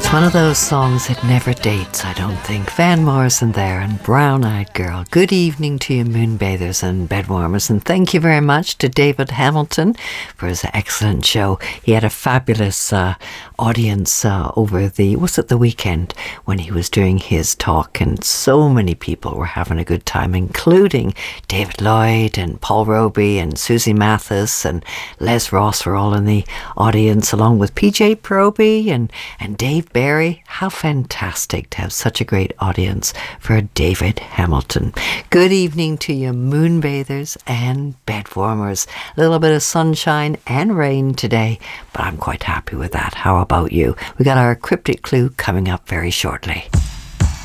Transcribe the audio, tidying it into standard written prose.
It's one of those songs that never dates, I don't think. Van Morrison there and Brown Eyed Girl. Good evening to you, moonbathers and bedwarmers, and thank you very much to David Hamilton for his excellent show. He had a fabulous audience over the weekend when he was doing his talk, and so many people were having a good time, including David Lloyd and Paul Roby and Susie Mathis and Les Ross were all in the audience, along with PJ Proby and Dave Barry. How fantastic to have such a great audience for David Hamilton. Good evening to you, moonbathers and bedwarmers. A little bit of sunshine and rain today, but I'm quite happy with that. How about you? We got our cryptic clue coming up very shortly.